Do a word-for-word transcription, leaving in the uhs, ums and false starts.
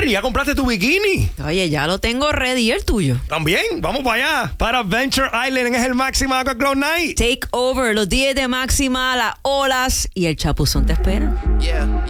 Jennifer, ¿ya compraste tu bikini? Oye, ya lo tengo ready. ¿Y el tuyo? También, vamos para allá. Para Adventure Island, es el Máxima Aqua Club Night. Take over, los días de Máxima, las olas y el chapuzón te esperan. Yeah.